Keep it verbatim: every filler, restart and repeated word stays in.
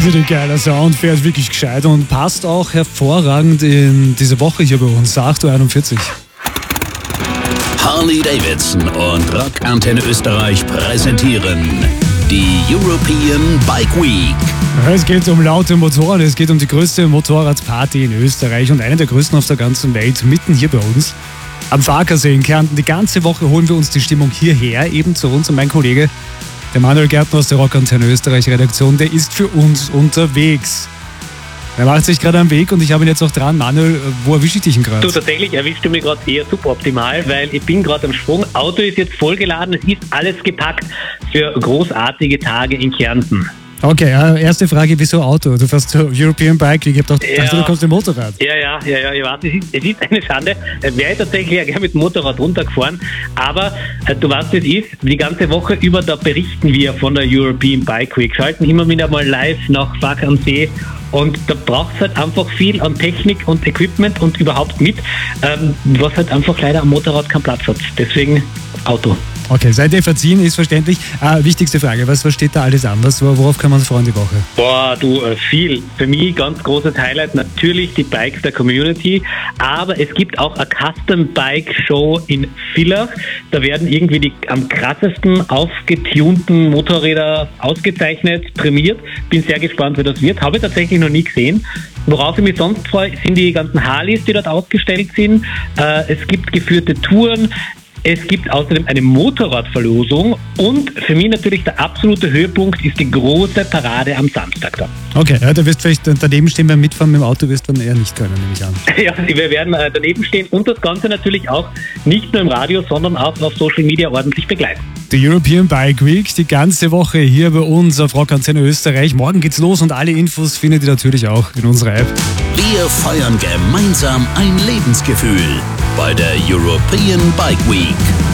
Wahnsinnig geiler Sound, fährt wirklich gescheit und passt auch hervorragend in diese Woche hier bei uns, acht Uhr einundvierzig. Harley Davidson und Rock Antenne Österreich präsentieren die European Bike Week. Es geht um laute Motoren, es geht um die größte Motorradparty in Österreich und eine der größten auf der ganzen Welt, mitten hier bei uns. Am Farkasee in Kärnten. Die ganze Woche holen wir uns die Stimmung hierher, eben zu uns. Und mein Kollege, der Manuel Gärtner aus der Rock Antenne Österreich Redaktion, der ist für uns unterwegs. Er macht sich gerade am Weg und ich habe ihn jetzt auch dran. Manuel, wo erwische ich dich denn gerade? Du, tatsächlich erwischst du mich gerade eher super optimal, weil ich bin gerade am Sprung. Auto ist jetzt vollgeladen, es ist alles gepackt für großartige Tage in Kärnten. Okay, erste Frage, wieso Auto? Du fährst zur European Bike Week, ich hab doch gedacht, Ja. du kommst mit dem Motorrad. Ja, ja, ja, ja, ich weiß, es ist, es ist eine Schande. Wäre ich tatsächlich ja gerne mit dem Motorrad runtergefahren, aber äh, du weißt, wie es ist, die ganze Woche über, da berichten wir von der European Bike Week, schalten immer wieder mal live nach Fark am See und da braucht es halt einfach viel an Technik und Equipment und überhaupt mit, ähm, was halt einfach leider am Motorrad keinen Platz hat. Deswegen Auto. Okay, seid ihr verziehen, ist verständlich. Ah, wichtigste Frage, was, was steht da alles an? Was, worauf kann man sich freuen die Woche? Boah, du, äh, viel. Für mich ganz großes Highlight natürlich die Bikes der Community, aber es gibt auch eine Custom Bike Show in Villach. Da werden irgendwie die am krassesten aufgetunten Motorräder ausgezeichnet, prämiert. Bin sehr gespannt, wie das wird. Habe ich tatsächlich noch nie gesehen. Worauf ich mich sonst freue, sind die ganzen Harleys, die dort ausgestellt sind. Äh, es gibt geführte Touren. Es gibt außerdem eine Motorradverlosung und für mich natürlich der absolute Höhepunkt ist die große Parade am Samstag dann. Okay, ja, du wirst vielleicht daneben stehen beim Mitfahren mit dem Auto, wirst du dann eher nicht können, nehme ich an. Ja, wir werden äh, daneben stehen und das Ganze natürlich auch nicht nur im Radio, sondern auch auf Social Media ordentlich begleiten. Die European Bike Week, die ganze Woche hier bei uns auf Rock Antenne Österreich. Morgen geht's los und alle Infos findet ihr natürlich auch in unserer App. Wir feiern gemeinsam ein Lebensgefühl bei der European Bike Week.